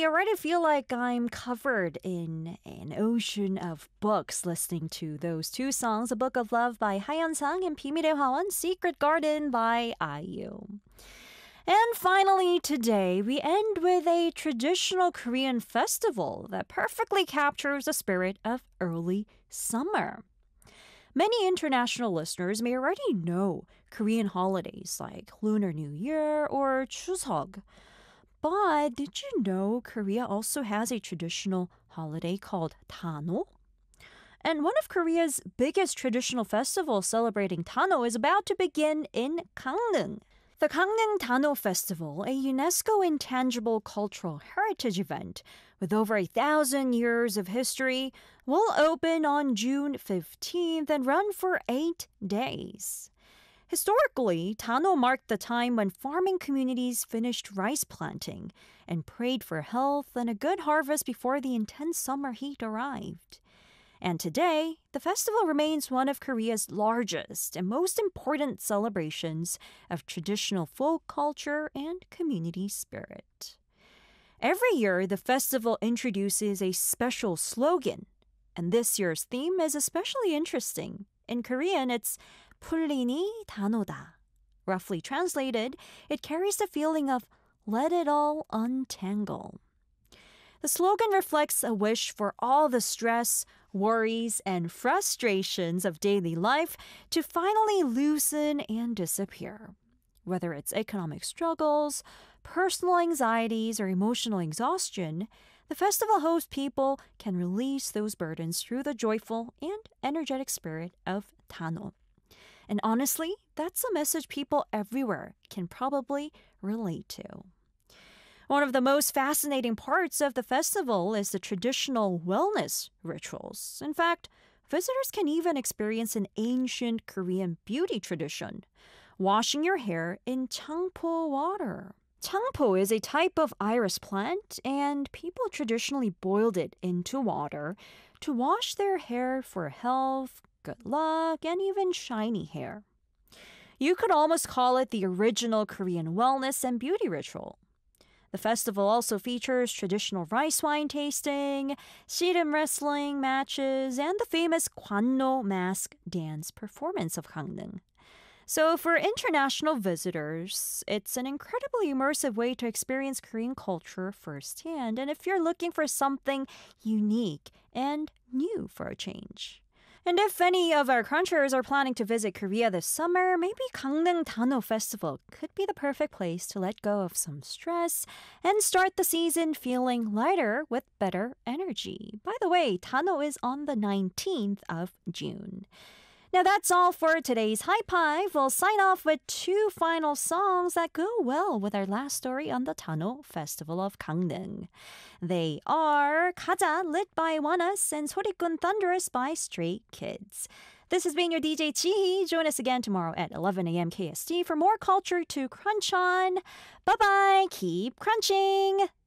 I already feel like I'm covered in an ocean of books listening to those two songs, A Book of Love by 하현상 and 비밀의 화원, Secret Garden by IU. And finally, today, we end with a traditional Korean festival that perfectly captures the spirit of early summer. Many international listeners may already know Korean holidays like Lunar New Year or Chuseok. But did you know Korea also has a traditional holiday called Tano? And one of Korea's biggest traditional festivals celebrating Tano is about to begin in Gangneung. The Gangneung Tano Festival, a UNESCO intangible cultural heritage event with over 1,000 years of history, will open on June 15th and run for 8 days. Historically, Tano marked the time when farming communities finished rice planting and prayed for health and a good harvest before the intense summer heat arrived. And today, the festival remains one of Korea's largest and most important celebrations of traditional folk culture and community spirit. Every year, the festival introduces a special slogan, and this year's theme is especially interesting. In Korean, it's 풀리니 단오다. Roughly translated, it carries the feeling of let it all untangle. The slogan reflects a wish for all the stress, worries, and frustrations of daily life to finally loosen and disappear. Whether it's economic struggles, personal anxieties, or emotional exhaustion, the festival hopes people can release those burdens through the joyful and energetic spirit of Tano. And honestly, that's a message people everywhere can probably relate to. One of the most fascinating parts of the festival is the traditional wellness rituals. In fact, visitors can even experience an ancient Korean beauty tradition, washing your hair in changpo water. Changpo is a type of iris plant, and people traditionally boiled it into water to wash their hair for health, good luck, and even shiny hair. You could almost call it the original Korean wellness and beauty ritual. The festival also features traditional rice wine tasting, 씨름 wrestling matches, and the famous Kwanno mask dance performance of Gangneung. So for international visitors, it's an incredibly immersive way to experience Korean culture firsthand, and if you're looking for something unique and new for a change. And if any of our crunchers are planning to visit Korea this summer, maybe Gangneung Tano Festival could be the perfect place to let go of some stress and start the season feeling lighter with better energy. By the way, Tano is on the 19th of June. Now that's all for today's High Five. We'll sign off with two final songs that go well with our last story on the Tano Festival of Gangneung. They are 가자, lit by ONEUS, and 소리꾼 Thunderous by Stray Kids. This has been your DJ Chihi. Join us again tomorrow at 11 a.m. KST for more culture to crunch on. Bye-bye. Keep crunching.